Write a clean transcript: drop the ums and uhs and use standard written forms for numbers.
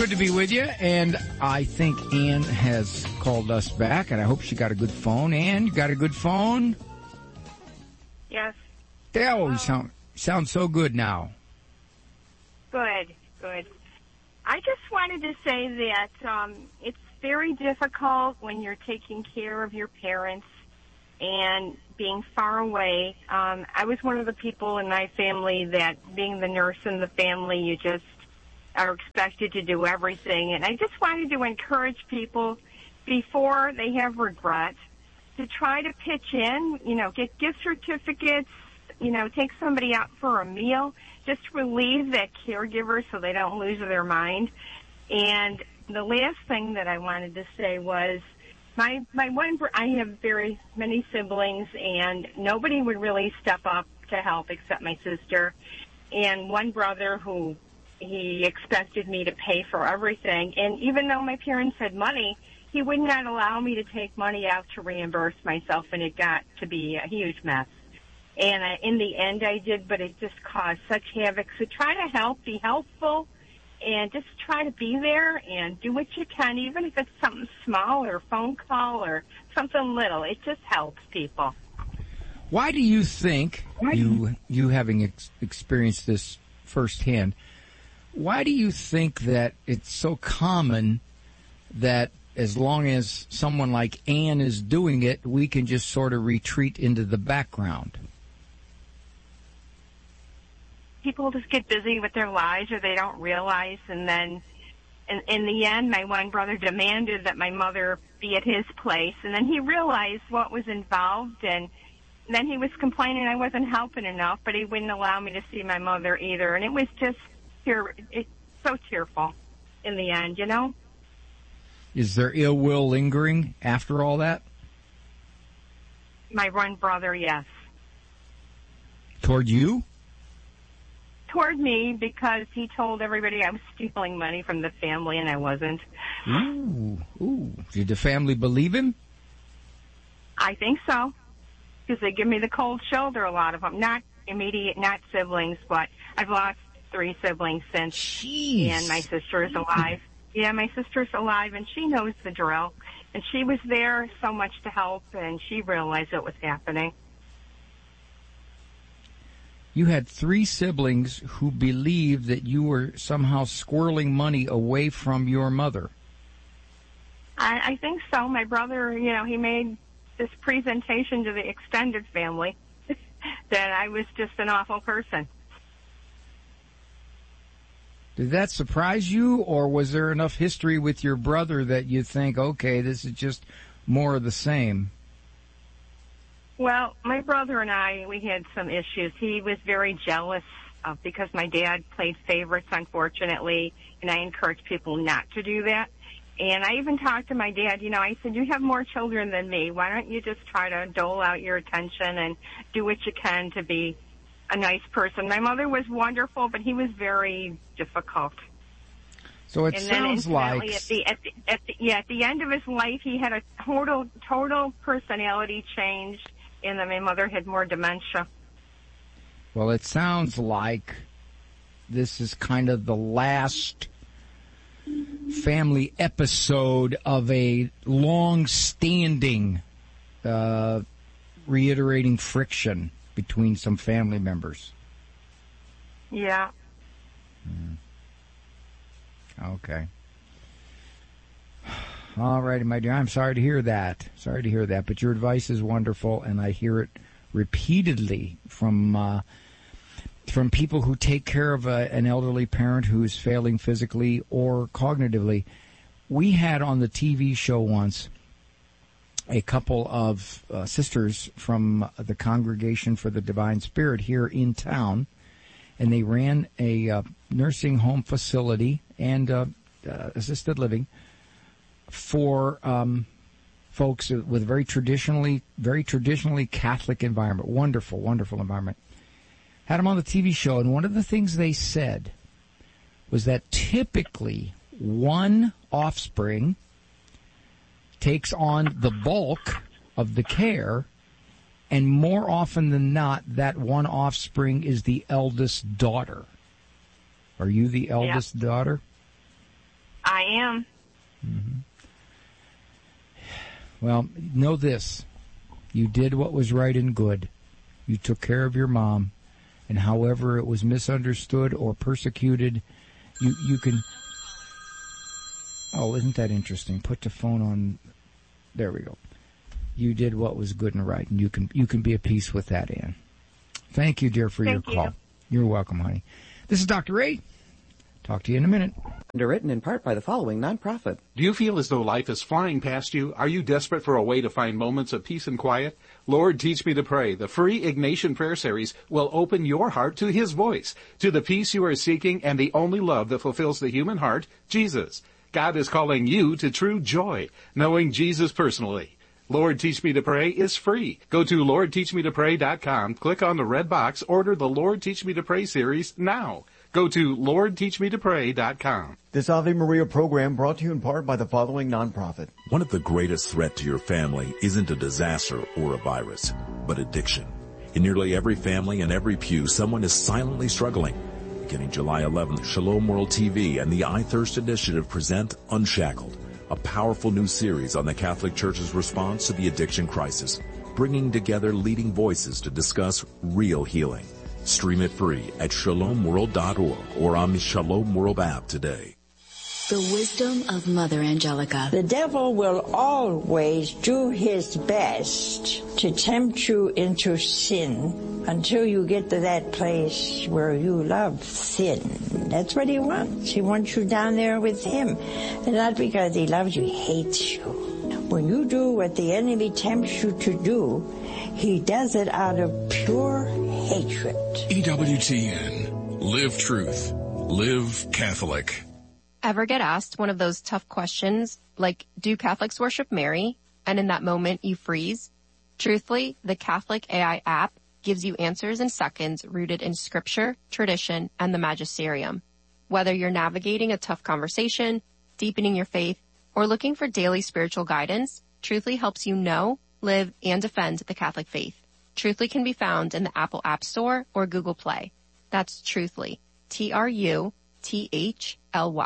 Good to be with you, and I think Ann has called us back, and I hope she got a good phone. Ann, you got a good phone? Yes. Oh, you sound so good now. Good. I just wanted to say that it's very difficult when you're taking care of your parents and being far away. I was one of the people in my family that, being the nurse in the family, you just are expected to do everything. And I just wanted to encourage people before they have regret to try to pitch in, get gift certificates, take somebody out for a meal, just relieve that caregiver so they don't lose their mind. And the last thing that I wanted to say was I have very many siblings, and nobody would really step up to help except my sister. And one brother who he expected me to pay for everything. And even though my parents had money, he would not allow me to take money out to reimburse myself, and it got to be a huge mess. And in the end, I did, but it just caused such havoc. So try to help, be helpful, and just try to be there and do what you can, even if it's something small or a phone call or something little. It just helps people. Why do you think, you having experienced this firsthand, why do you think that it's so common that as long as someone like Ann is doing it, we can just sort of retreat into the background? People just get busy with their lives, or they don't realize, and then in the end, my one brother demanded that my mother be at his place, and then he realized what was involved, and then he was complaining I wasn't helping enough, but he wouldn't allow me to see my mother either, and it was just it's so tearful in the end, Is there ill will lingering after all that? My one brother, yes. Toward you? Toward me, because he told everybody I was stealing money from the family, and I wasn't. Ooh. Did the family believe him? I think so, because they give me the cold shoulder, a lot of them. Not immediate, not siblings, but I've lost 3 siblings since. Jeez. And my sister is alive. Yeah, my sister's alive, and she knows the drill. And she was there so much to help, and she realized what was happening. You had 3 siblings who believed that you were somehow squirreling money away from your mother. I think so. My brother, he made this presentation to the extended family that I was just an awful person. Did that surprise you, or was there enough history with your brother that you think, okay, this is just more of the same? Well, my brother and I, we had some issues. He was very jealous because my dad played favorites, unfortunately, and I encouraged people not to do that. And I even talked to my dad, I said, you have more children than me. Why don't you just try to dole out your attention and do what you can to be a nice person? My mother was wonderful, but he was very difficult. So it sounds like at the end of his life, he had a total personality change, and then my mother had more dementia. Well, it sounds like this is kind of the last family episode of a long-standing reiterating friction between some family members. Yeah. Okay. All righty, my dear. I'm sorry to hear that. But your advice is wonderful, and I hear it repeatedly from people who take care of an elderly parent who is failing physically or cognitively. We had on the TV show once a couple of sisters from the Congregation for the Divine Spirit here in town, and they ran a nursing home facility and assisted living for folks with very traditionally Catholic environment. Wonderful, wonderful environment. Had them on the TV show, and one of the things they said was that typically one offspring takes on the bulk of the care, and more often than not, that one offspring is the eldest daughter. Are you the eldest daughter? I am. Mm-hmm. Well, know this. You did what was right and good. You took care of your mom. And however it was misunderstood or persecuted, you can... Oh, isn't that interesting? Put the phone on... There we go. You did what was good and right, and you can be at peace with that, Ann. Thank you, dear, for your call. You're welcome, honey. This is Dr. Ray. Talk to you in a minute. Underwritten in part by the following nonprofit. Do you feel as though life is flying past you? Are you desperate for a way to find moments of peace and quiet? Lord, Teach Me to Pray, the free Ignatian prayer series, will open your heart to His voice, to the peace you are seeking and the only love that fulfills the human heart, Jesus. God is calling you to true joy, knowing Jesus personally. Lord, Teach Me to Pray is free. Go to LordTeachMeToPray.com, click on the red box, order the Lord, Teach Me to Pray series now. Go to LordTeachMeToPray.com. This Ave Maria program brought to you in part by the following nonprofit. One of the greatest threats to your family isn't a disaster or a virus, but addiction. In nearly every family and every pew, someone is silently struggling. Beginning July 11th, Shalom World TV and the I Thirst Initiative present Unshackled, a powerful new series on the Catholic Church's response to the addiction crisis, bringing together leading voices to discuss real healing. Stream it free at shalomworld.org or on the Shalom World app today. The wisdom of Mother Angelica. The devil will always do his best to tempt you into sin until you get to that place where you love sin. That's what he wants. He wants you down there with him. And not because he loves you, he hates you. When you do what the enemy tempts you to do, he does it out of pure hatred. EWTN. Live truth. Live Catholic. Ever get asked one of those tough questions, like, do Catholics worship Mary? And in that moment, you freeze? Truthfully, the Catholic AI app gives you answers in seconds rooted in scripture, tradition, and the magisterium. Whether you're navigating a tough conversation, deepening your faith, or looking for daily spiritual guidance, Truthfully helps you know, live, and defend the Catholic faith. Truthfully can be found in the Apple App Store or Google Play. That's Truthfully. Truthly.